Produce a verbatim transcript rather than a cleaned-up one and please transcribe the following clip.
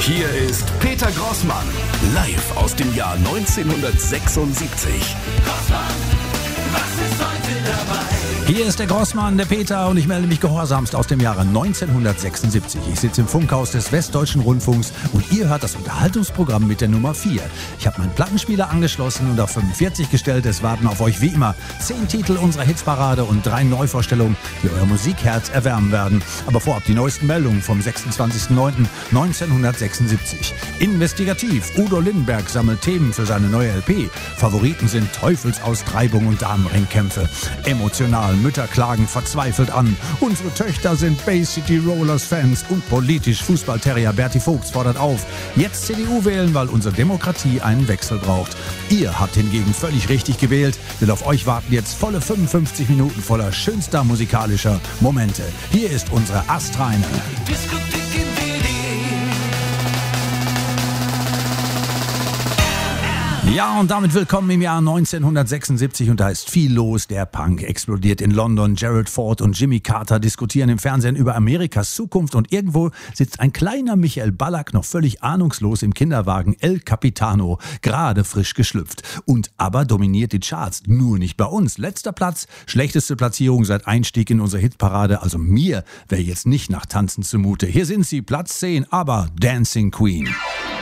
Hier ist Peter Grossmann, live aus dem Jahr neunzehnhundertsechsundsiebzig. Grossmann, was ist heute dabei? Hier ist der Grossmann, der Peter, und ich melde mich gehorsamst aus dem Jahre neunzehnhundertsechsundsiebzig. Ich sitze im Funkhaus des Westdeutschen Rundfunks und ihr hört das Unterhaltungsprogramm mit der Nummer vier. Ich habe meinen Plattenspieler angeschlossen und auf fünfundvierzig gestellt. Es warten auf euch wie immer zehn Titel unserer Hitzparade und drei Neuvorstellungen, die euer Musikherz erwärmen werden. Aber vorab die neuesten Meldungen vom sechsundzwanzigsten neunten neunzehnhundertsechsundsiebzig. Investigativ. Udo Lindenberg sammelt Themen für seine neue L P. Favoriten sind Teufelsaustreibung und Damenringkämpfe. Emotional. Mütter klagen verzweifelt an. Unsere Töchter sind Bay City Rollers Fans und politisch Fußballterrier Berti Vogts fordert auf. Jetzt C D U wählen, weil unsere Demokratie einen Wechsel braucht. Ihr habt hingegen völlig richtig gewählt, denn auf euch warten jetzt volle fünfundfünfzig Minuten voller schönster musikalischer Momente. Hier ist unsere astreine Diskothek in W D. Ja, und damit willkommen im Jahr neunzehnhundertsechsundsiebzig und da ist viel los. Der Punk explodiert in London. Gerald Ford und Jimmy Carter diskutieren im Fernsehen über Amerikas Zukunft und irgendwo sitzt ein kleiner Michael Ballack noch völlig ahnungslos im Kinderwagen El Capitano, gerade frisch geschlüpft. Und aber dominiert die Charts, nur nicht bei uns. Letzter Platz, schlechteste Platzierung seit Einstieg in unsere Hitparade. Also mir wäre jetzt nicht nach Tanzen zumute. Hier sind sie, Platz zehn, aber Dancing Queen.